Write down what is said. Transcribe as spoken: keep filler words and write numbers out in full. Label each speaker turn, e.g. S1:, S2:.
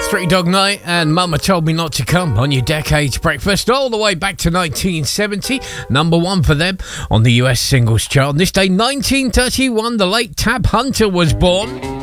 S1: Three Dog Night and Mama Told Me Not to Come on your Decades Breakfast, all the way back to nineteen seventy. Number one for them on the U S singles chart. On this day, nineteen thirty-one, the late Tab Hunter was born.